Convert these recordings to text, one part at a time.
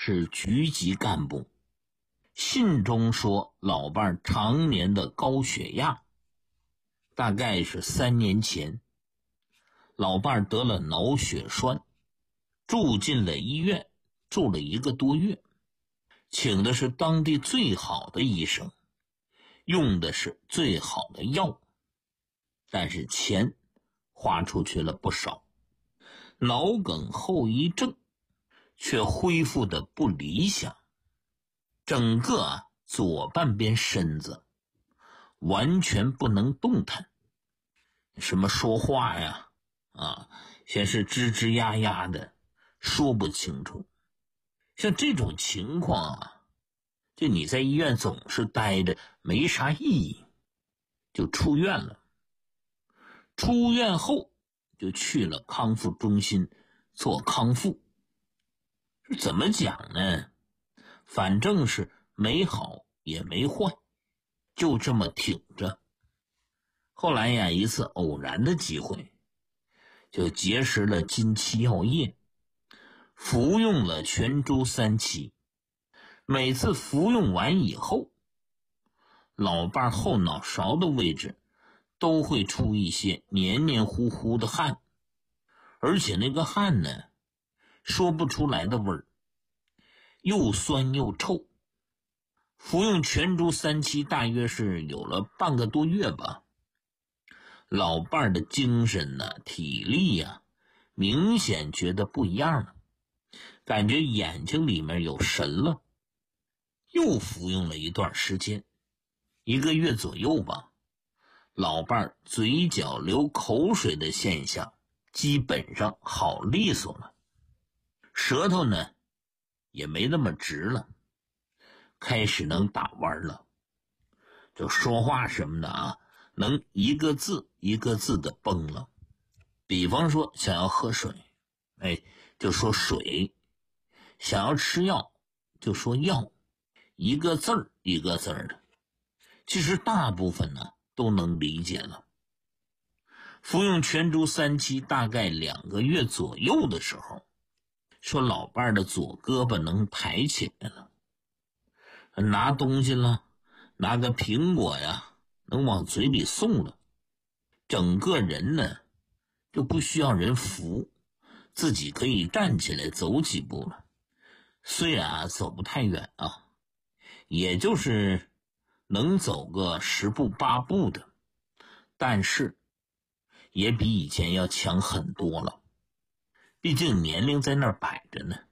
是局级干部。信中说老伴儿常年的高血压，大概是3年前，老伴儿得了脑血栓，住进了医院，住了1个多月，请的是当地最好的医生，用的是最好的药，但是钱花出去了不少，脑梗后遗症却恢复的不理想，整个左半边身子完全不能动弹，什么说话呀先是吱吱呀呀的说不清楚。像这种情况就你在医院总是待着没啥意义，就出院了。出院后就去了康复中心做康复。怎么讲呢？反正是没好也没坏，就这么挺着。后来一次偶然的机会，就结识了金期药业，服用了全株3期。每次服用完以后，老伴后脑勺的位置都会出一些黏黏糊糊的汗，而且那个汗呢，说不出来的味儿，又酸又臭。服用全株3期大约是有了半个多月吧，老伴的精神体力明显觉得不一样了，感觉眼睛里面有神了。又服用了一段时间，1个月左右吧，老伴嘴角流口水的现象基本上好利索了，舌头呢也没那么直了，开始能打弯了，就说话什么的能一个字一个字的崩了。比方说想要喝水，就说水；想要吃药，就说药，一个字儿一个字儿的。其实大部分都能理解了。服用全株3期大概2个月左右的时候，说老伴的左胳膊能抬起来了，拿东西了，拿个苹果能往嘴里送了，整个人呢就不需要人扶，自己可以站起来走几步了。虽然走不太远也就是能走个10步8步的，但是也比以前要强很多了。毕竟年龄在那儿摆着呢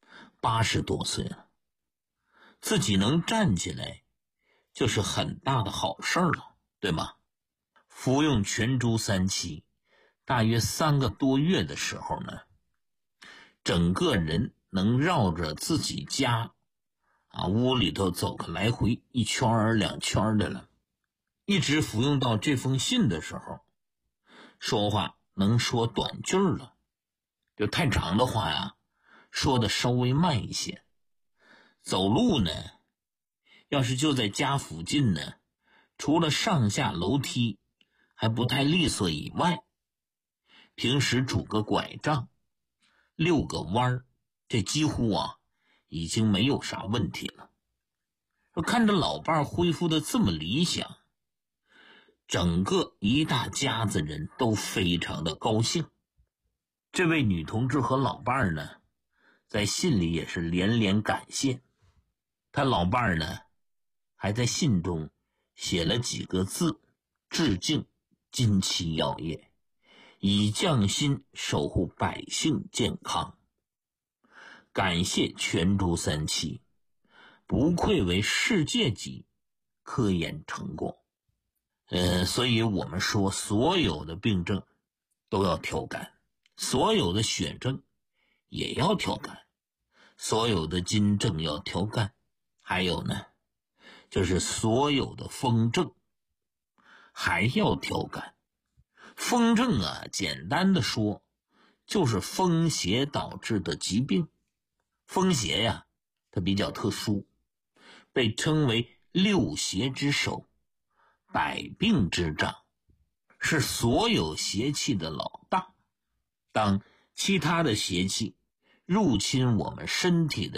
，80多岁了，自己能站起来就是很大的好事了，对吗？服用全株3期大约3个多月的时候呢，整个人能绕着自己家屋里头走个来回1圈2圈的了。一直服用到这封信的时候，说话能说短句了，就太长的话说的稍微慢一些。走路呢，要是就在家附近呢，除了上下楼梯还不太利索以外，平时拄个拐杖遛个弯，这几乎已经没有啥问题了。看着老伴恢复的这么理想，整个一大家子人都非常的高兴。这位女同志和老伴呢，在信里也是连连感谢。他老伴呢，还在信中写了几个字，致敬金期药业，以匠心守护百姓健康，感谢全株3期，不愧为世界级科研成果。所以我们说所有的病症都要调肝，所有的血症也要调肝，所有的金症要调肝，还有呢就是所有的风症还要调肝。风症简单的说就是风邪导致的疾病。风邪它比较特殊，被称为6邪之首，百病之长，是所有邪气的老大。当其他的邪气入侵我们身体的